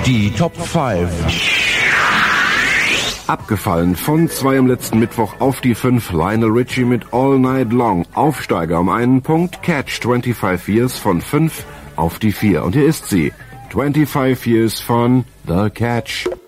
Die Top 5. Abgefallen von 2 am letzten Mittwoch auf die 5, Lionel Richie mit All Night Long. Aufsteiger um einen Punkt, Catch 25 Years von 5 auf die 4. Und hier ist sie, 25 Years von The Catch.